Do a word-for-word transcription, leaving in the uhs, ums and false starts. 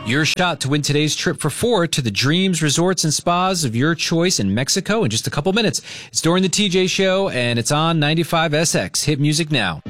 Your shot to win today's trip for four to the dreams, resorts, and spas of your choice in Mexico in just a couple minutes. It's during the T J Show, and it's on ninety-five S X. Hit music now.